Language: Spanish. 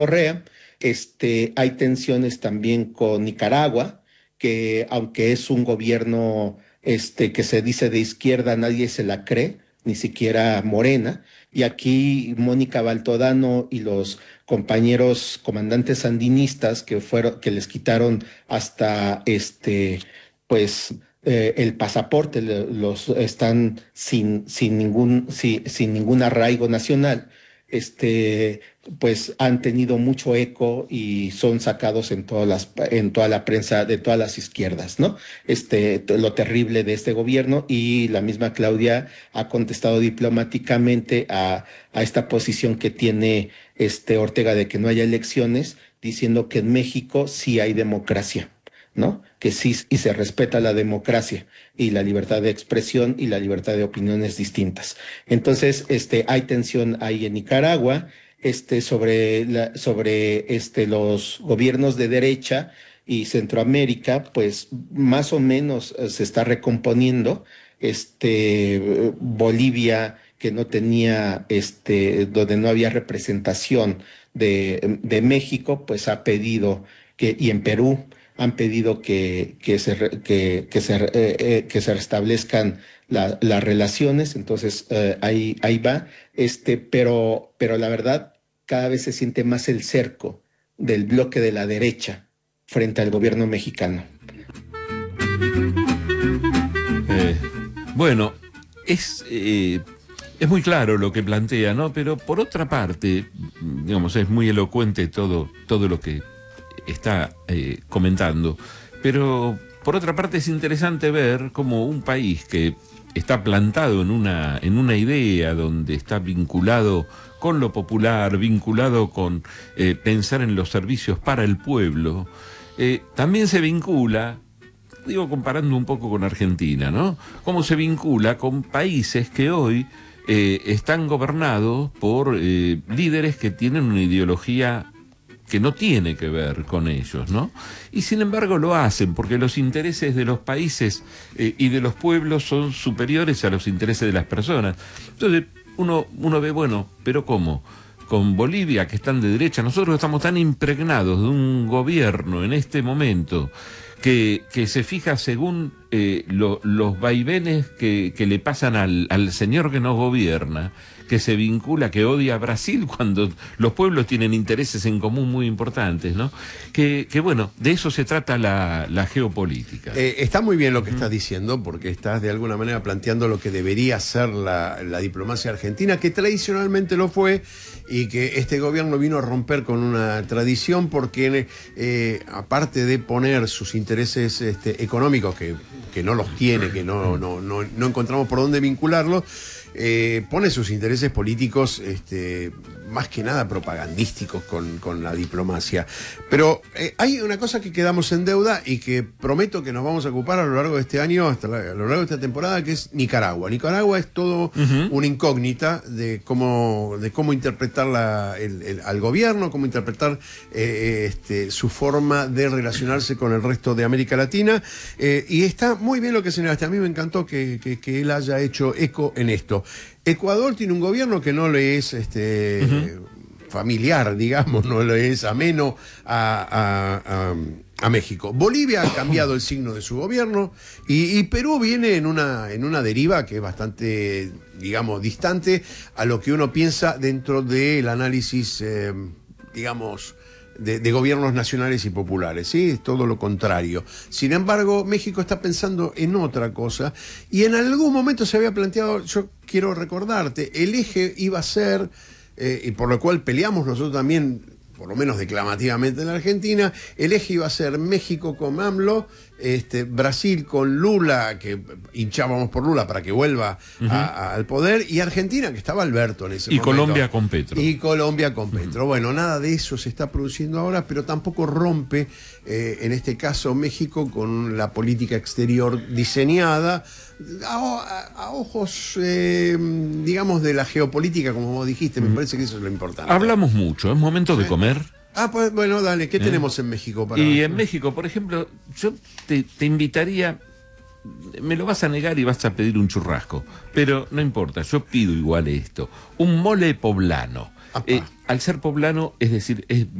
Correa. Hay tensiones también con Nicaragua, que aunque es un gobierno que se dice de izquierda, nadie se la cree, ni siquiera Morena. Y aquí Mónica Baltodano y los compañeros comandantes sandinistas que les quitaron hasta pues el pasaporte, los están sin ningún arraigo nacional. Este, pues han tenido mucho eco y son sacados en toda la prensa de todas las izquierdas, ¿no? Lo terrible de este gobierno, y la misma Claudia ha contestado diplomáticamente a esta posición que tiene Ortega de que no haya elecciones, diciendo que en México sí hay democracia, ¿no? Que sí, y se respeta la democracia y la libertad de expresión y la libertad de opiniones distintas. Entonces, hay tensión ahí en Nicaragua, sobre los gobiernos de derecha y Centroamérica, pues más o menos se está recomponiendo. Bolivia, que no tenía, donde no había representación de México, pues ha pedido y en Perú han pedido que se restablezcan las relaciones. Entonces, ahí va, pero la verdad, cada vez se siente más el cerco del bloque de la derecha frente al gobierno mexicano. Eh, bueno, es muy claro lo que plantea, ¿no? Pero por otra parte, digamos, es muy elocuente todo lo que está comentando. Pero por otra parte es interesante ver cómo un país que está plantado en una idea donde está vinculado con lo popular, vinculado con pensar en los servicios para el pueblo, también se vincula, digo, comparando un poco con Argentina, ¿no? Cómo se vincula con países que hoy están gobernados por líderes que tienen una ideología que no tiene que ver con ellos, ¿no? Y sin embargo lo hacen porque los intereses de los países y de los pueblos son superiores a los intereses de las personas. Entonces uno ve, bueno, pero ¿cómo? Con Bolivia, que están de derecha, nosotros estamos tan impregnados de un gobierno en este momento que se fija según los vaivenes que le pasan al señor que nos gobierna, que se vincula, que odia a Brasil cuando los pueblos tienen intereses en común muy importantes, ¿no? Que bueno, de eso se trata la geopolítica. Está muy bien lo que estás diciendo, porque estás de alguna manera planteando lo que debería ser la diplomacia argentina, que tradicionalmente lo fue, y que este gobierno vino a romper con una tradición, porque aparte de poner sus intereses económicos, que no los tiene, que no encontramos por dónde vincularlos, pone sus intereses políticos más que nada propagandísticos con la diplomacia. Pero hay una cosa que quedamos en deuda y que prometo que nos vamos a ocupar a lo largo de este año, a lo largo de esta temporada, que es Nicaragua. Nicaragua es todo una incógnita de cómo interpretar al gobierno, cómo interpretar su forma de relacionarse con el resto de América Latina, y está muy bien lo que señalaste. A mí me encantó que él haya hecho eco en esto. Ecuador tiene un gobierno que no le es familiar, digamos, no le es ameno a México. Bolivia ha cambiado el signo de su gobierno, y Perú viene en una deriva que es bastante, digamos, distante a lo que uno piensa dentro del análisis, digamos, de gobiernos nacionales y populares, ¿sí? Es todo lo contrario. Sin embargo, México está pensando en otra cosa, y en algún momento se había planteado, yo quiero recordarte, el eje iba a ser, y por lo cual peleamos nosotros también, por lo menos declamativamente en la Argentina, el eje iba a ser México con AMLO, Brasil con Lula, que hinchábamos por Lula para que vuelva al poder, y Argentina, que estaba Alberto en ese momento. Y Colombia con Petro. Y Colombia con Petro. Bueno, nada de eso se está produciendo ahora, pero tampoco rompe, en este caso, México con la política exterior diseñada a ojos, digamos, de la geopolítica, como vos dijiste. Me parece que eso es lo importante. Hablamos mucho, es momento de comer. Pues bueno, dale, ¿qué tenemos en México para...? Y en México, por ejemplo, yo te invitaría, me lo vas a negar y vas a pedir un churrasco, pero no importa, yo pido igual esto, un mole poblano, Apa. Al ser poblano, es decir, es